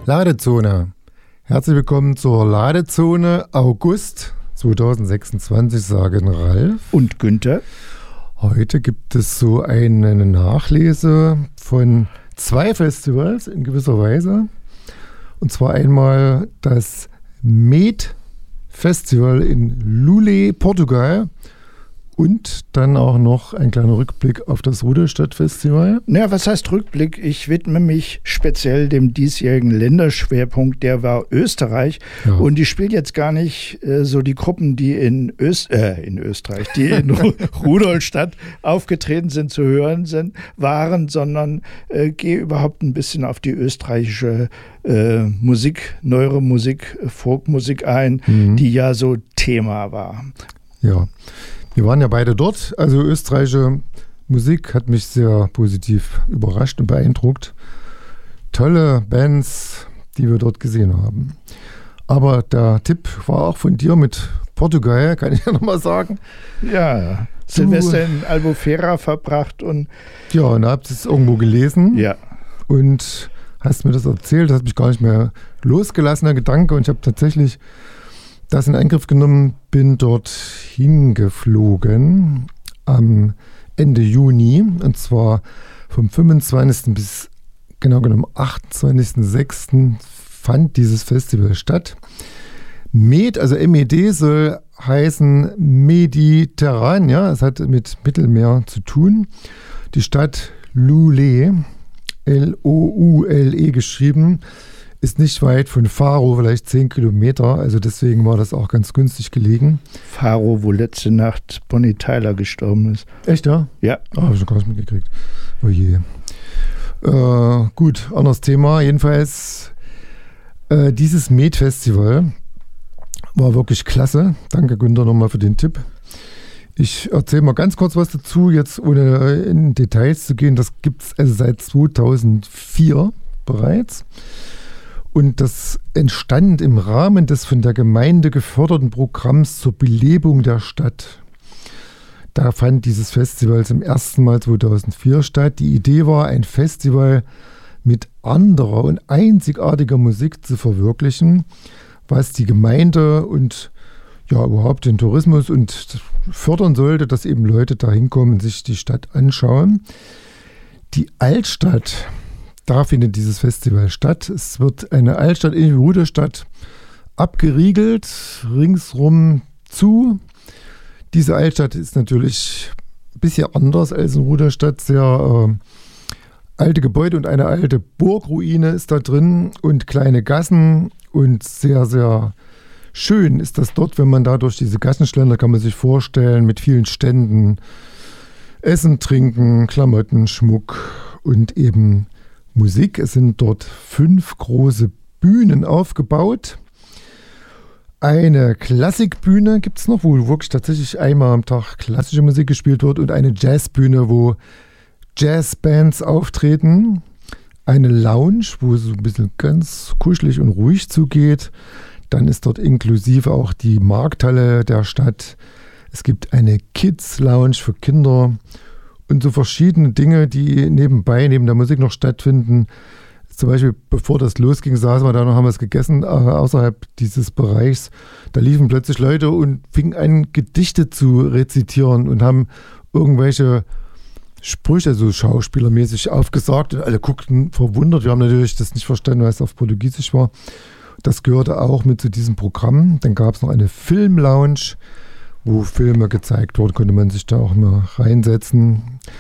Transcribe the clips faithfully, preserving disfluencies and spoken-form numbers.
Ladezone. Herzlich willkommen zur Ladezone August zweitausendsechsundzwanzig, sagen Ralf und Günther. Heute gibt es so eine Nachlese von zwei Festivals in gewisser Weise. Und zwar einmal das Med Festival in Lulé, Portugal. Und dann auch noch ein kleiner Rückblick auf das Rudolstadt-Festival. Naja, was heißt Rückblick? Ich widme mich speziell dem diesjährigen Länderschwerpunkt, der war Österreich. Ja. Und ich spiele jetzt gar nicht äh, so die Gruppen, die in, Öst, äh, in Österreich, die in Rudolstadt aufgetreten sind, zu hören sind, waren, sondern äh, gehe überhaupt ein bisschen auf die österreichische äh, Musik, neuere Musik, Folkmusik ein, mhm. die ja so Thema war. Ja. Wir waren ja beide dort, also österreichische Musik hat mich sehr positiv überrascht und beeindruckt. Tolle Bands, die wir dort gesehen haben. Aber der Tipp war auch von dir mit Portugal, kann ich ja nochmal sagen. Ja, Silvester in Albufeira verbracht und... Ja, und da habt ihr es irgendwo gelesen. Ja. Und hast mir das erzählt, das hat mich gar nicht mehr losgelassen, der Gedanke. Und ich habe tatsächlich... das in Angriff genommen, bin dort hingeflogen am Ende Juni, und zwar vom fünfundzwanzigsten bis genau genommen achtundzwanzigsten sechsten fand dieses Festival statt. Med, also M E D soll heißen Mediterran, ja, es hat mit Mittelmeer zu tun. Die Stadt Lulé, L O U L E geschrieben, ist nicht weit von Faro, vielleicht zehn Kilometer, also deswegen war das auch ganz günstig gelegen. Faro, wo letzte Nacht Bonnie Tyler gestorben ist. Echt, ja? Ja. Ah, habe ich noch gar nicht mitgekriegt. Oh je. Äh, gut, anderes Thema. Jedenfalls, äh, dieses Med-Festival war wirklich klasse. Danke, Günther, nochmal für den Tipp. Ich erzähle mal ganz kurz was dazu, jetzt ohne in Details zu gehen. Das gibt es also seit zweitausendvier bereits. Und das entstand im Rahmen des von der Gemeinde geförderten Programms zur Belebung der Stadt. Da fand dieses Festival zum ersten Mal zweitausendvier statt. Die Idee war, ein Festival mit anderer und einzigartiger Musik zu verwirklichen, was die Gemeinde und ja überhaupt den Tourismus und fördern sollte, dass eben Leute da hinkommen und sich die Stadt anschauen. Die Altstadt, da findet dieses Festival statt. Es wird eine Altstadt in Rudolstadt abgeriegelt, ringsrum zu. Diese Altstadt ist natürlich ein bisschen anders als in Rudolstadt. Sehr äh, alte Gebäude und eine alte Burgruine ist da drin und kleine Gassen. Und sehr, sehr schön ist das dort, wenn man da durch diese Gassen schlendert, kann man sich vorstellen, mit vielen Ständen. Essen, Trinken, Klamotten, Schmuck und eben Musik. Es sind dort fünf große Bühnen aufgebaut. Eine Klassikbühne gibt es noch, wo wirklich tatsächlich einmal am Tag klassische Musik gespielt wird, und eine Jazzbühne, wo Jazzbands auftreten. Eine Lounge, wo es so ein bisschen ganz kuschelig und ruhig zugeht. Dann ist dort inklusive auch die Markthalle der Stadt. Es gibt eine Kids-Lounge für Kinder. Und so verschiedene Dinge, die nebenbei, neben der Musik noch stattfinden. Zum Beispiel, bevor das losging, saßen wir da noch, haben wir es gegessen, außerhalb dieses Bereichs. Da liefen plötzlich Leute und fingen an, Gedichte zu rezitieren und haben irgendwelche Sprüche, so schauspielermäßig, aufgesagt. Und alle guckten verwundert. Wir haben natürlich das nicht verstanden, weil es auf Portugiesisch war. Das gehörte auch mit zu diesem Programm. Dann gab es noch eine Film-Lounge, wo Filme gezeigt wurden, konnte man sich da auch mal reinsetzen.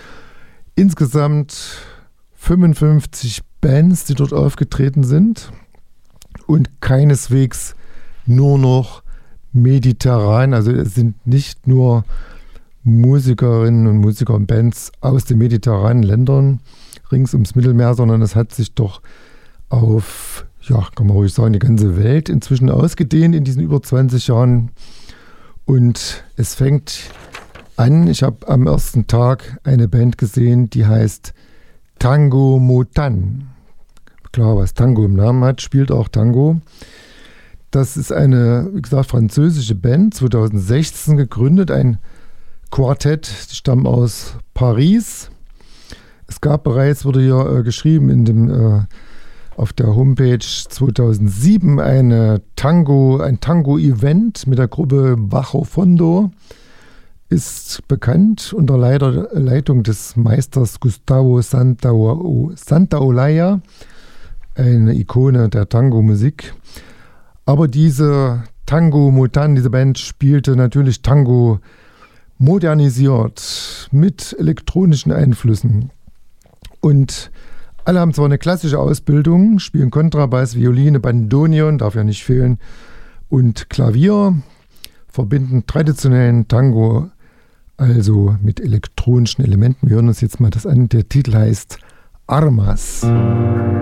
Insgesamt fünfundfünfzig Bands, die dort aufgetreten sind, und keineswegs nur noch mediterran. Also es sind nicht nur Musikerinnen und Musiker und Bands aus den mediterranen Ländern rings ums Mittelmeer, sondern es hat sich doch auf, ja, kann man ruhig sagen, die ganze Welt inzwischen ausgedehnt in diesen über zwanzig Jahren. Und es fängt an, ich habe am ersten Tag eine Band gesehen, die heißt Tango Motan. Klar, was Tango im Namen hat, spielt auch Tango. Das ist eine, wie gesagt, französische Band, zweitausendsechzehn gegründet, ein Quartett, die stammen aus Paris. Es gab bereits, wurde ja äh, geschrieben in dem äh, auf der Homepage zweitausendsieben eine Tango, ein Tango-Event mit der Gruppe Bajo Fondo. Ist bekannt unter Leiter, Leitung des Meisters Gustavo Santaolalla, eine Ikone der Tango-Musik. Aber diese Tango Motan, diese Band spielte natürlich Tango modernisiert mit elektronischen Einflüssen. Und alle haben zwar eine klassische Ausbildung, spielen Kontrabass, Violine, Bandoneon, darf ja nicht fehlen, und Klavier, verbinden traditionellen Tango also mit elektronischen Elementen. Wir hören uns jetzt mal das an. Der Titel heißt Armas.